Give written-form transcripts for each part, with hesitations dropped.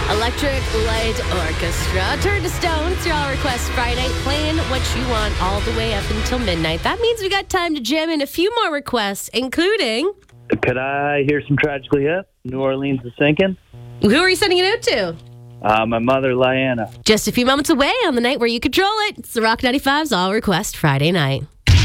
Electric Light Orchestra. Turn to Stone. It's your All Request Friday. Playing what you want all the way up until midnight. That means we got time to jam in a few more requests, including... Could I hear some Tragically Hip? New Orleans is Sinking. Who are you sending it out to? My mother, Lyanna. Just a few moments away on the night where you control it. It's the Rock 95's All Request Friday night.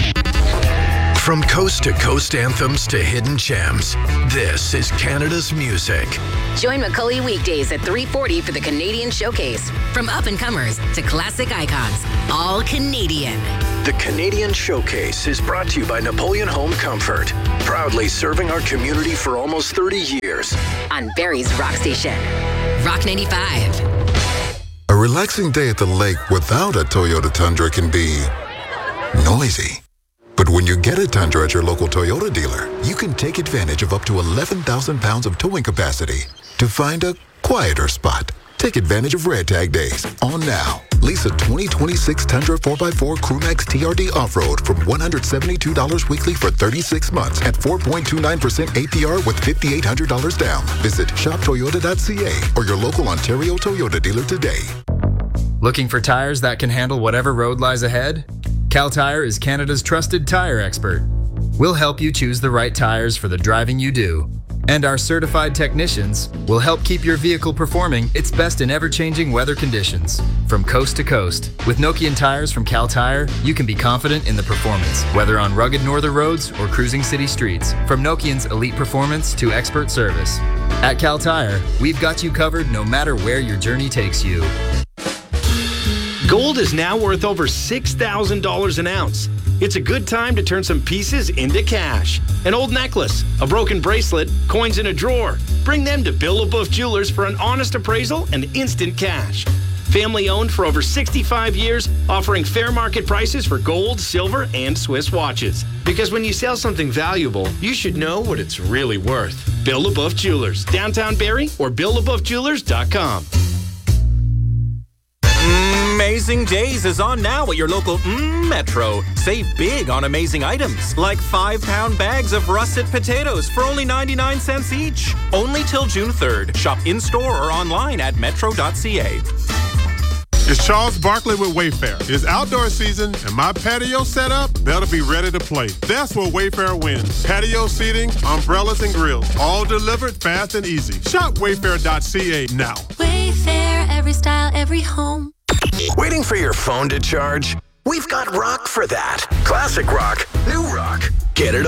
From coast-to-coast anthems to hidden gems, this is Canada's music. Join Macaulay weekdays at 3:40 for the Canadian Showcase. From up-and-comers to classic icons, all Canadian. The Canadian Showcase is brought to you by Napoleon Home Comfort, proudly serving our community for almost 30 years. On Barrie's Rock Station. Rock 95. A relaxing day at the lake without a Toyota Tundra can be noisy. But when you get a Tundra at your local Toyota dealer, you can take advantage of up to 11,000 pounds of towing capacity to find a quieter spot. Take advantage of Red Tag Days on now. Lease a 2026 Tundra 4x4 Crewmax TRD Off-Road from $172 weekly for 36 months at 4.29% APR with $5,800 down. Visit shoptoyota.ca or your local Ontario Toyota dealer today. Looking for tires that can handle whatever road lies ahead? Cal Tire is Canada's trusted tire expert. We'll help you choose the right tires for the driving you do. And our certified technicians will help keep your vehicle performing its best in ever-changing weather conditions. From coast to coast, with Nokian tires from Cal Tire, you can be confident in the performance, whether on rugged northern roads or cruising city streets. From Nokian's elite performance to expert service. At Cal Tire, we've got you covered no matter where your journey takes you. Gold is now worth over $6,000 an ounce. It's a good time to turn some pieces into cash. An old necklace, a broken bracelet, coins in a drawer. Bring them to Bill LaBeouf Jewelers for an honest appraisal and instant cash. Family owned for over 65 years, offering fair market prices for gold, silver, and Swiss watches. Because when you sell something valuable, you should know what it's really worth. Bill LaBeouf Jewelers, downtown Barrie or BillLaBeoufJewelers.com. Amazing Days is on now at your local Metro. Save big on amazing items, like 5-pound bags of russet potatoes for only 99 cents each. Only till June 3rd. Shop in-store or online at metro.ca. It's Charles Barkley with Wayfair. It's outdoor season, and my patio setup better be ready to play. That's where Wayfair wins. Patio seating, umbrellas, and grills, all delivered fast and easy. Shop wayfair.ca now. Wayfair, every style, every home. Waiting for your phone to charge? We've got rock for that. Classic rock, new rock. Get it